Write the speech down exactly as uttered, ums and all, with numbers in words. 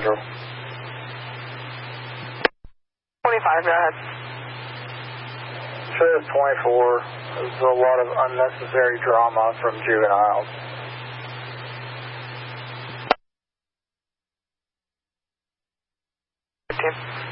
Central. twenty-five, go ahead. Sheriff twenty-four, there's a lot of unnecessary drama from juveniles. fifteen.